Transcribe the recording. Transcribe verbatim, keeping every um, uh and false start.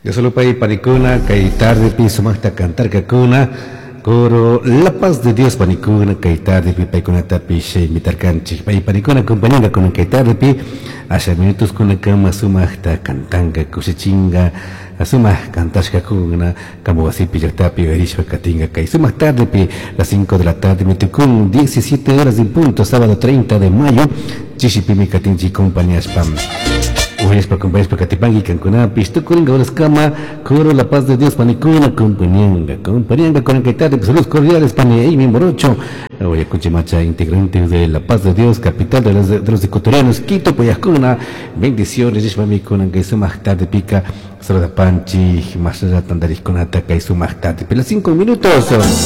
Yo solo para panicuna, que tarde piso más cantar que cuna, coro la paz de Dios panicuna, que tarde pi paicuna tapiche, mitar canchi, pa panicuna compañera con que tarde pi, hace minutos con la cama suma hasta cantanga, cosichinga, asuma cantasca cuna, como así pillotapi, vericho catinga, que suma tarde pi, las cinco de la tarde, me tocó diecisiete horas de punto, sábado treinta de mayo, chichipimi catinchi compañías pam. Uy, para compañeros, para Catipangi, Cancuna, Pisto, Coringa, Orascama, Coro, la paz de Dios, Panicuna, Compañanga, Compañanga, con el que tarde, saludos cordiales, Pani, y mi morocho, oye, Cuchimacha, integrante de la paz de Dios, capital de los, de los ecuatorianos, Quito, Payascuna, bendiciones, Yishmami, con que su más tarde pica, Soroda Panchi, Masada Tandaris, con ataca y su más tarde, pero cinco minutos.